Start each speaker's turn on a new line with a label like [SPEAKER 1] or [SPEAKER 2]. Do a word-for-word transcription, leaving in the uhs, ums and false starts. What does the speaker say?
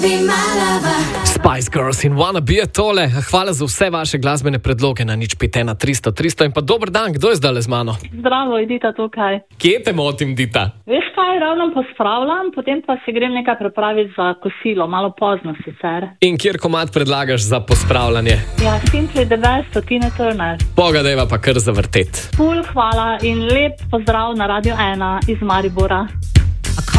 [SPEAKER 1] Spice Girls in Wanna Be tole. Hvala za vse vaše glasbene predloge na nič pet ena tristo tristo in pa dober dan, kdo je zdaj z mano?
[SPEAKER 2] Zdravo, Dita tukaj.
[SPEAKER 1] Kje te motim, Dita?
[SPEAKER 2] Veš kaj, ravno pospravljam, potem pa si grem nekaj pripraviti za kosilo, malo pozno sicer.
[SPEAKER 1] In kjer komad predlagaš za pospravljanje?
[SPEAKER 2] Ja, Simply the Best od Tina Turner.
[SPEAKER 1] Pogadeva pa kar zavrtet.
[SPEAKER 2] Ful, hvala in lep pozdrav na Radio ena iz Maribora.